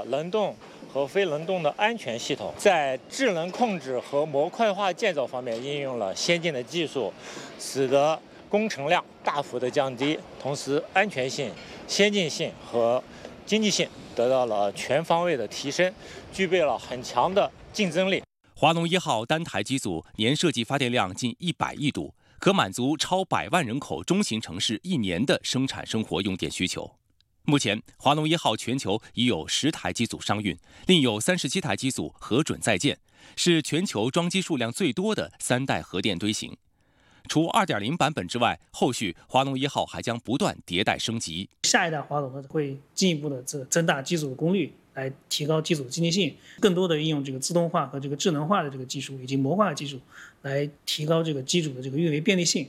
冷冻和非冷冻的安全系统，在智能控制和模块化建造方面应用了先进的技术，使得工程量大幅的降低，同时安全性、先进性和经济性得到了全方位的提升，具备了很强的竞争力。 华龙1号单台机组年设计发电量近100亿度，可满足超100万人口中型城市1年的生产生活用电需求。目前，华龙1号全球已有10台机组商运，另有37台机组核准在建，是全球装机数量最多的3代核电堆型。除 2.0 版本之外，后续华龙1号还将不断迭代升级。 下一代华龙会进一步的增大机组的功率，来提高机组的经济性，更多的应用这个自动化和这个智能化的这个技术以及模块技术，来提高这个机组的这个运维便利性。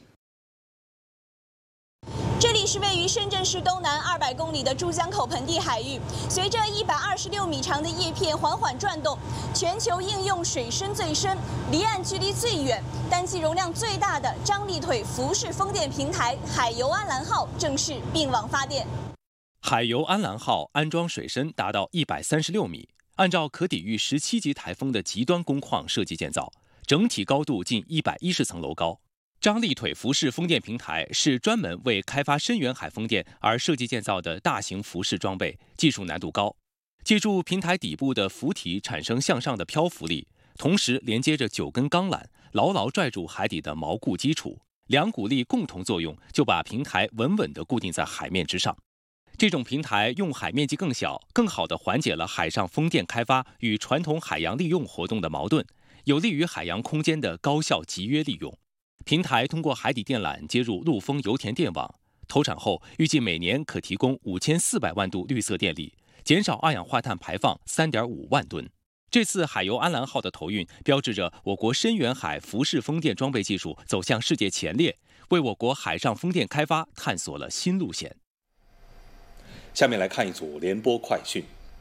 这里是位于深圳市东南200公里的珠江口盆地海域，随着126米长的叶片缓缓转动，全球应用水深最深、离岸距离最远、单机容量最大的张力腿浮式风电平台海游安澜号正式并网发电。 海游安澜号安装水深达到136米，按照可抵御17级台风的极端工况设计建造，整体高度近110层楼高。张力腿浮式风电平台是专门为开发深远海风电而设计建造的大型浮式装备，技术难度高。借助平台底部的浮体产生向上的漂浮力，同时连接着9根钢缆，牢牢拽住海底的锚固基础，两股力共同作用，就把平台稳稳地固定在海面之上。这种平台用海面积更小，更好地缓解了海上风电开发与传统海洋利用活动的矛盾，有利于海洋空间的高效集约利用。平台通过海底电缆接入陆丰油田电网，投产后预计每年可提供5400万度绿色电力，减少二氧化碳排放3.5万吨。这次海游安澜号的投运，标志着我国深远海浮式风电装备技术走向世界前列，为我国海上风电开发探索了新路线。 下面来看一组联播快讯。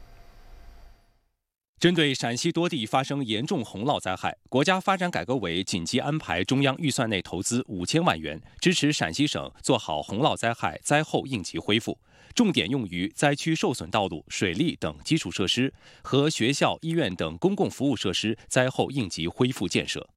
针对陕西多地发生严重洪涝灾害，国家发展改革委紧急安排中央预算内投资5000万元，支持陕西省做好洪涝灾害灾后应急恢复，重点用于灾区受损道路、水利等基础设施和学校、医院等公共服务设施灾后应急恢复建设。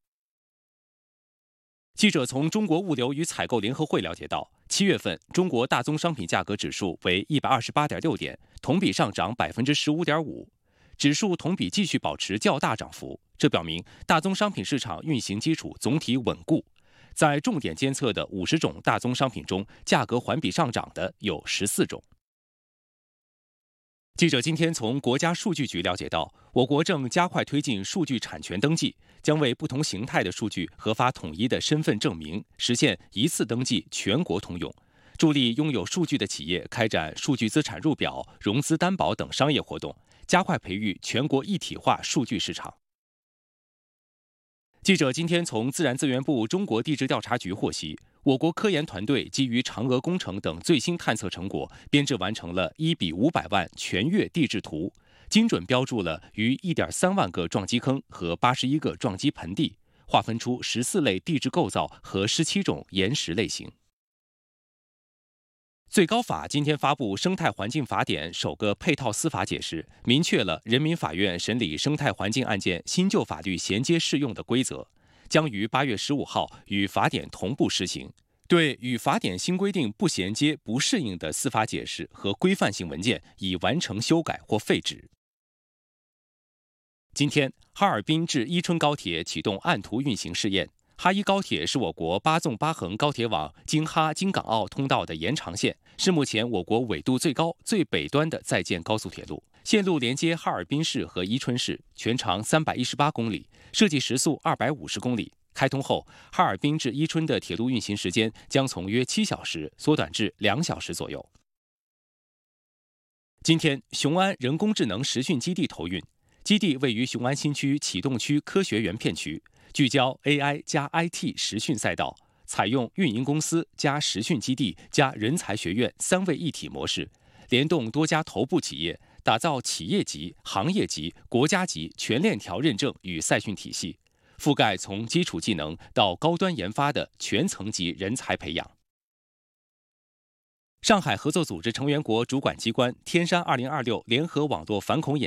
记者从中国物流与采购联合会了解到，7月份中国大宗商品价格指数为128.6点，同比上涨15.5%。指数同比继续保持较大涨幅，这表明大宗商品市场运行基础总体稳固。在重点监测的50种大宗商品中，价格环比上涨的有14种。记者今天从国家数据局了解到，我国正加快推进数据产权登记，将为不同形态的数据核发统一的身份证明，实现一次登记全国通用，助力拥有数据的企业开展数据资产入表、融资担保等商业活动，加快培育全国一体化数据市场。记者今天从自然资源部中国地质调查局获悉，我国科研团队基于嫦娥工程等最新探测成果，编制完成了1:500万全月地质图，精准标注了逾1.3万个撞击坑和81个撞击盆地，划分出14类地质构造和17种岩石类型。最高法今天发布《生态环境法典》首个配套司法解释，明确了人民法院审理生态环境案件新旧法律衔接适用的规则，将于8月15号与法典同步施行。对与法典新规定不衔接、不适应的司法解释和规范性文件，已完成修改或废止。今天，哈尔滨至伊春高铁启动按图运行试验。哈伊高铁是我国8纵8横高铁网京哈京港澳通道的延长线，是目前我国纬度最高、最北端的在建高速铁路。线路连接哈尔滨市和伊春市，全长318公里，设计时速250公里。开通后，哈尔滨至伊春的铁路运行时间将从约7小时缩短至2小时左右。今天，雄安人工智能实训基地投运，基地位于雄安新区启动区科学园片区。聚焦 AI 加 IT 实训赛道，采用运营公司加实训基地加人才学院3位一体模式，联动多家头部企业，打造企业级、行业级、国家级全链条认证与赛训体系，覆盖从基础技能到高端研发的全层级人才培养。上海合作组织成员国主管机关天山2026联合网络反恐演